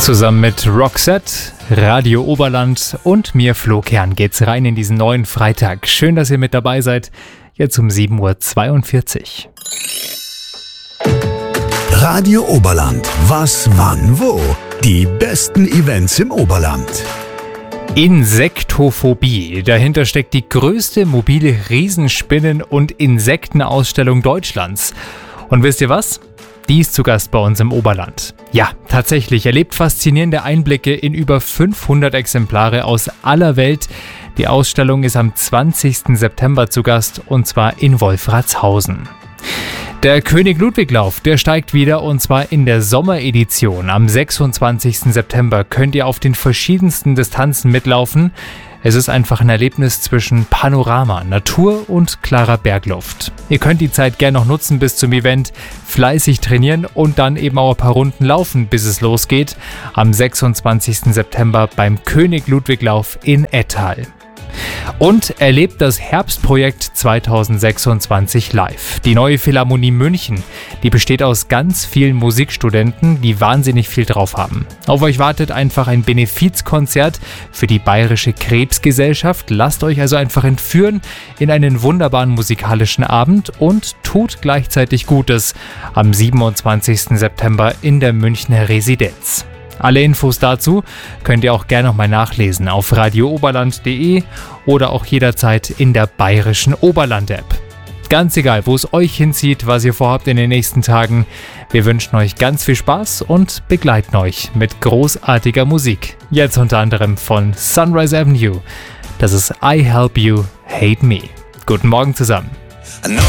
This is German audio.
Zusammen mit Roxette, Radio Oberland und mir, Flo Kern, geht's rein in diesen neuen Freitag. Schön, dass ihr mit dabei seid. Jetzt um 7.42 Uhr. Radio Oberland. Was, wann, wo? Die besten Events im Oberland. Insektophobie. Dahinter steckt die größte mobile Riesenspinnen- und Insektenausstellung Deutschlands. Und wisst ihr was? Die ist zu Gast bei uns im Oberland. Ja, tatsächlich, erlebt faszinierende Einblicke in über 500 Exemplare aus aller Welt. Die Ausstellung ist am 20. September zu Gast, und zwar in Wolfratshausen. Der König-Ludwig-Lauf, der steigt wieder, und zwar in der Sommeredition. Am 26. September könnt ihr auf den verschiedensten Distanzen mitlaufen. Es ist einfach ein Erlebnis zwischen Panorama, Natur und klarer Bergluft. Ihr könnt die Zeit gerne noch nutzen bis zum Event, fleißig trainieren und dann eben auch ein paar Runden laufen, bis es losgeht. Am 26. September beim König-Ludwig-Lauf in Ettal. Und erlebt das Herbstprojekt 2026 live. Die neue Philharmonie München, die besteht aus ganz vielen Musikstudenten, die wahnsinnig viel drauf haben. Auf euch wartet einfach ein Benefizkonzert für die Bayerische Krebsgesellschaft. Lasst euch also einfach entführen in einen wunderbaren musikalischen Abend und tut gleichzeitig Gutes am 27. September in der Münchner Residenz. Alle Infos dazu könnt ihr auch gerne nochmal nachlesen auf radiooberland.de oder auch jederzeit in der Bayerischen Oberland-App. Ganz egal, wo es euch hinzieht, was ihr vorhabt in den nächsten Tagen. Wir wünschen euch ganz viel Spaß und begleiten euch mit großartiger Musik. Jetzt unter anderem von Sunrise Avenue. Das ist I Help You, Hate Me. Guten Morgen zusammen.